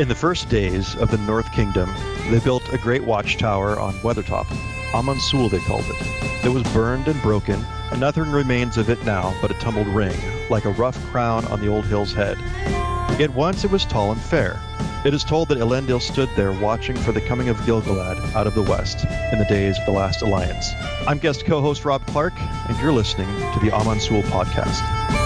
In the first days of the North Kingdom, they built a great watchtower on Weathertop. Amon Sul, they called it. It was burned and broken, and nothing remains of it now but a tumbled ring, like a rough crown on the old hill's head. Yet once it was tall and fair. It is told that Elendil stood there watching for the coming of Gil-galad out of the west in the days of the last alliance. I'm guest co-host Rob Clark, and you're listening to the Amon Sul podcast.